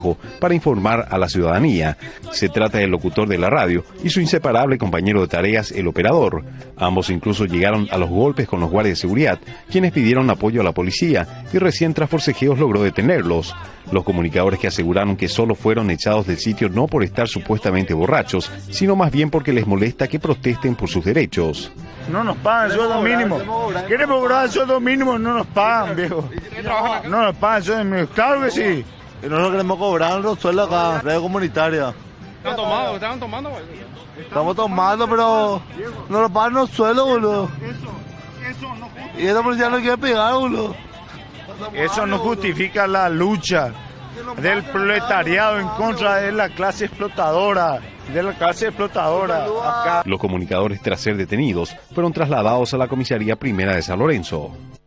para informar a la ciudadanía. Se trata del locutor de la radio y su inseparable compañero de tareas, el operador. Ambos incluso llegaron a los golpes con los guardias de seguridad, quienes pidieron apoyo a la policía y recién tras forcejeos logró detenerlos. Los comunicadores que aseguraron que solo fueron echados del sitio no por estar supuestamente borrachos, sino más bien porque les molesta que protesten por sus derechos. No nos pagan el sueldo mínimo. Queremos cobrar el sueldo mínimo, no nos pagan, viejo. No nos pagan el sueldo mínimo. Claro que sí. Y nosotros queremos cobrar los sueldos acá, radio comunitaria. ¿Estaban tomando? Estamos tomando, pero no nos pagan los sueldos, boludo. Y esa policía no quiere pegar, boludo. Eso no justifica la lucha del proletariado en contra de la clase explotadora. Acá. Los comunicadores, tras ser detenidos, fueron trasladados a la comisaría primera de San Lorenzo.